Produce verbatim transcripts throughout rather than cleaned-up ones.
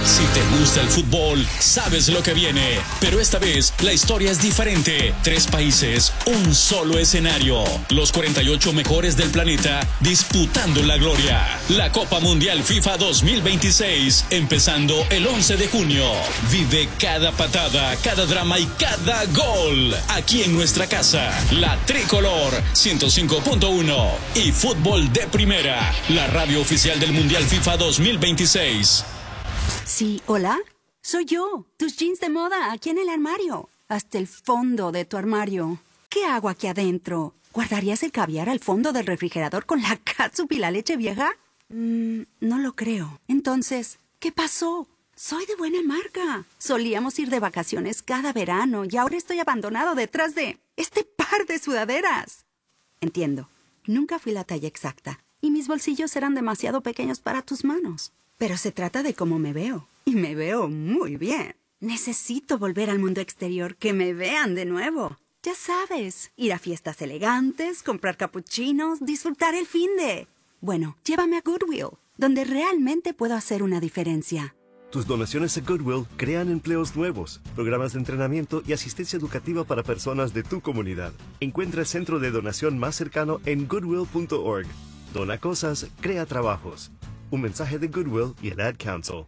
Si te gusta el fútbol, sabes lo que viene. Pero esta vez, la historia es diferente. Tres países, un solo escenario. Los cuarenta y ocho mejores del planeta disputando la gloria. La Copa Mundial FIFA dos mil veintiséis, empezando el once de junio. Vive cada patada, cada drama y cada gol. Aquí en nuestra casa, la Tricolor ciento cinco punto uno y Fútbol de Primera, la radio oficial del Mundial FIFA dos mil veintiséis. Sí, ¿hola? Soy yo, tus jeans de moda, aquí en el armario. Hasta el fondo de tu armario. ¿Qué hago aquí adentro? ¿Guardarías el caviar al fondo del refrigerador con la catsup y la leche vieja? Mm, no lo creo. Entonces, ¿qué pasó? Soy de buena marca. Solíamos ir de vacaciones cada verano y ahora estoy abandonado detrás de este par de sudaderas. Entiendo. Nunca fui la talla exacta y mis bolsillos eran demasiado pequeños para tus manos. Pero se trata de cómo me veo. Y me veo muy bien. Necesito volver al mundo exterior, que me vean de nuevo. Ya sabes, ir a fiestas elegantes, comprar capuchinos, disfrutar el finde. Bueno, llévame a Goodwill, donde realmente puedo hacer una diferencia. Tus donaciones a Goodwill crean empleos nuevos, programas de entrenamiento y asistencia educativa para personas de tu comunidad. Encuentra el centro de donación más cercano en goodwill punto org. Dona cosas, crea trabajos. Un mensaje de Goodwill y el Ad Council.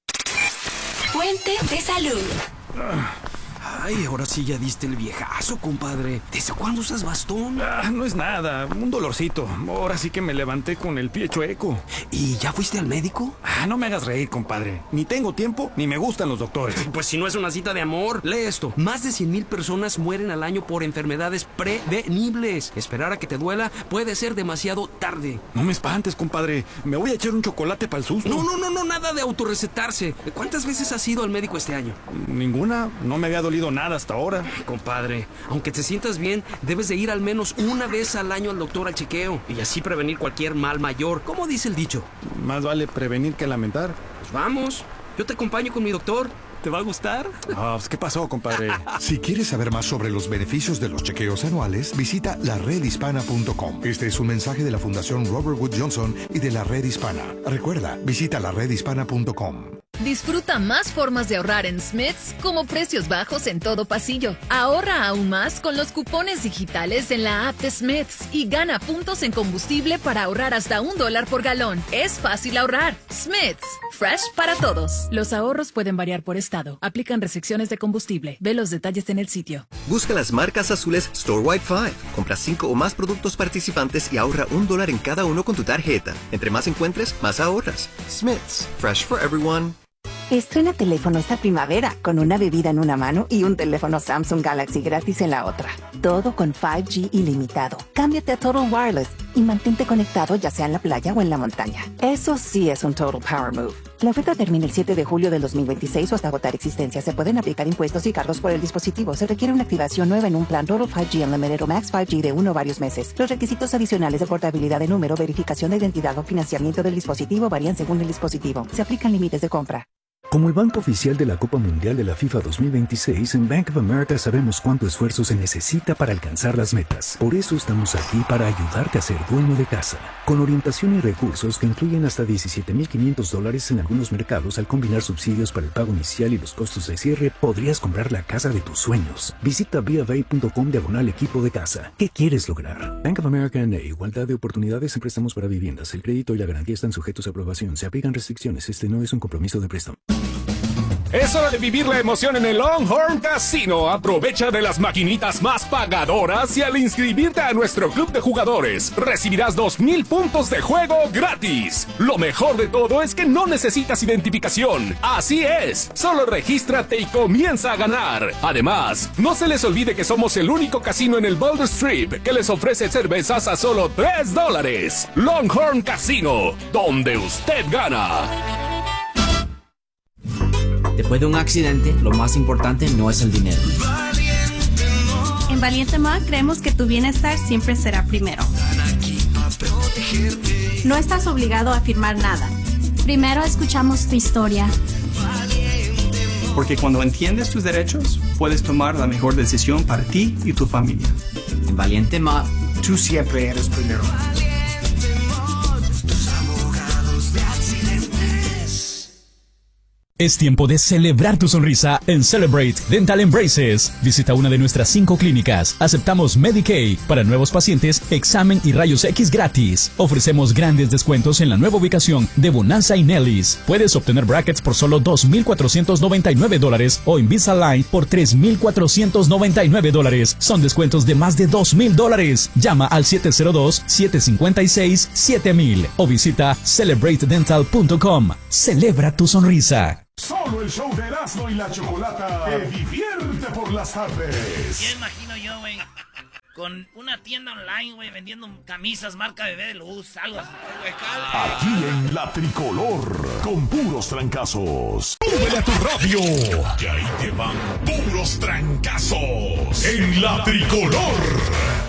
Fuente de salud. Ay, ahora sí ya diste el viejazo, compadre. ¿Desde cuándo usas bastón? Ah, no es nada, un dolorcito. Ahora sí que me levanté con el pie chueco. ¿Y ya fuiste al médico? Ah, no me hagas reír, compadre. Ni tengo tiempo, ni me gustan los doctores. Pues si no es una cita de amor. Lee esto. Más de cien mil personas mueren al año por enfermedades prevenibles. Esperar a que te duela puede ser demasiado tarde. No me espantes, compadre. Me voy a echar un chocolate para el susto. No, no, no, no, nada de autorrecetarse. ¿Cuántas veces has ido al médico este año? Ninguna. No me había dolido nada hasta ahora. Compadre, aunque te sientas bien, debes de ir al menos una vez al año al doctor al chequeo y así prevenir cualquier mal mayor. ¿Cómo dice el dicho? Más vale prevenir que lamentar. Pues vamos, yo te acompaño con mi doctor. ¿Te va a gustar? Ah, pues, ¿qué pasó, compadre? Si quieres saber más sobre los beneficios de los chequeos anuales, visita la red hispana punto com. Este es un mensaje de la Fundación Robert Wood Johnson y de la Red Hispana. Recuerda, visita la red hispana punto com. Disfruta más formas de ahorrar en Smiths, como precios bajos en todo pasillo. Ahorra aún más con los cupones digitales en la app de Smiths y gana puntos en combustible para ahorrar hasta un dólar por galón. Es fácil ahorrar. Smiths, fresh para todos. Los ahorros pueden variar por estado. Aplican restricciones de combustible. Ve los detalles en el sitio. Busca las marcas azules Storewide cinco. Compra cinco o más productos participantes y ahorra un dólar en cada uno con tu tarjeta. Entre más encuentres, más ahorras. Smiths, fresh for everyone. Estrena teléfono esta primavera con una bebida en una mano y un teléfono Samsung Galaxy gratis en la otra. Todo con cinco G ilimitado. Cámbiate a Total Wireless y mantente conectado ya sea en la playa o en la montaña. Eso sí es un Total Power Move. La oferta termina el siete de julio del dos mil veintiséis o hasta agotar existencia. Se pueden aplicar impuestos y cargos por el dispositivo. Se requiere una activación nueva en un plan Total cinco G Unlimited o Max cinco G de uno o varios meses. Los requisitos adicionales de portabilidad de número, verificación de identidad o financiamiento del dispositivo varían según el dispositivo. Se aplican límites de compra. Como el banco oficial de la Copa Mundial de la FIFA dos mil veintiséis, en Bank of America sabemos cuánto esfuerzo se necesita para alcanzar las metas. Por eso estamos aquí para ayudarte a ser dueño de casa. Con orientación y recursos que incluyen hasta diecisiete mil quinientos dólares en algunos mercados, al combinar subsidios para el pago inicial y los costos de cierre, podrías comprar la casa de tus sueños. Visita b of a punto com diagonal equipo de casa. ¿Qué quieres lograr? Bank of America N A. Igualdad de oportunidades en préstamos para viviendas. El crédito y la garantía están sujetos a aprobación. Se aplican restricciones. Este no es un compromiso de préstamo. Es hora de vivir la emoción en el Longhorn Casino. Aprovecha de las maquinitas más pagadoras y al inscribirte a nuestro club de jugadores recibirás dos mil puntos de juego gratis. Lo mejor de todo es que no necesitas identificación. Así es, solo regístrate y comienza a ganar. Además, no se les olvide que somos el único casino en el Boulder Strip que les ofrece cervezas a solo tres dólares. Longhorn Casino, donde usted gana. Después de un accidente, lo más importante no es el dinero. En Valiente Ma creemos que tu bienestar siempre será primero. No estás obligado a firmar nada. Primero escuchamos tu historia. Porque cuando entiendes tus derechos, puedes tomar la mejor decisión para ti y tu familia. En Valiente Ma, tú siempre eres primero. Es tiempo de celebrar tu sonrisa en Celebrate Dental and Braces. Visita una de nuestras cinco clínicas. Aceptamos Medicaid. Para nuevos pacientes, examen y rayos X gratis. Ofrecemos grandes descuentos en la nueva ubicación de Bonanza y Nellis. Puedes obtener brackets por solo dos mil cuatrocientos noventa y nueve dólares o Invisalign por tres mil cuatrocientos noventa y nueve dólares. Son descuentos de más de dos mil dólares. Llama al siete cero dos, siete cinco seis, siete mil o visita celebrate dental punto com. Celebra tu sonrisa. Solo el show de Erasmo y la Chocolata te divierte por las tardes. Ya imagino yo, güey, con una tienda online, güey, vendiendo camisas marca Bebé de Luz, algo así. Aquí en La Tricolor, con puros trancazos. ¡Súbele a tu radio! Que ahí te van puros trancazos. En La Tricolor.